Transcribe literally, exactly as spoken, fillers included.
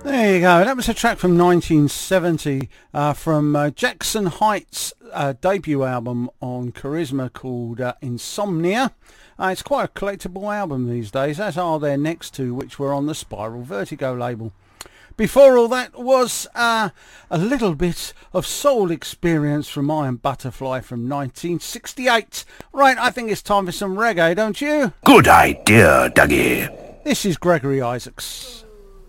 There you go. That was a track from nineteen seventy uh, from uh, Jackson Heights' uh, debut album on Charisma called uh, Insomnia. Uh, it's quite a collectible album these days, as are their next two, which were on the Spiral Vertigo label. Before all that was uh, a little bit of soul experience from Iron Butterfly from nineteen sixty-eight. Right, I think it's time for some reggae, don't you? Good idea, Dougie. This is Gregory Isaacs.